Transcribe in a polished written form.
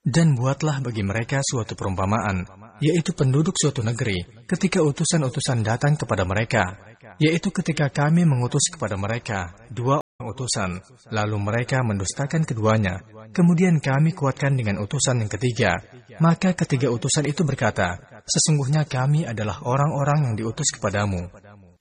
Dan buatlah bagi mereka suatu perumpamaan, yaitu penduduk suatu negeri, ketika utusan-utusan datang kepada mereka, yaitu ketika kami mengutus kepada mereka 2 orang utusan, lalu mereka mendustakan keduanya. Kemudian kami kuatkan dengan utusan yang ketiga. Maka ketiga utusan itu berkata, sesungguhnya kami adalah orang-orang yang diutus kepadamu.